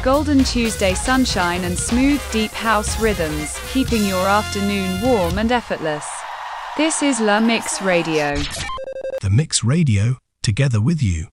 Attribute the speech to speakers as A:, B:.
A: Golden Tuesday sunshine and smooth deep house rhythms, keeping your afternoon warm and effortless. This is La Mix Radio.
B: The Mix Radio, together with you.